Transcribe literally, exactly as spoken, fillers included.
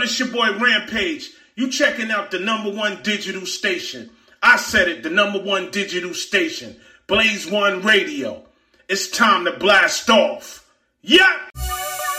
this your boy Rampage. You checking out the number one digital station. I said it, the number one digital station. Blaze One Radio. It's time to blast off. Yeah!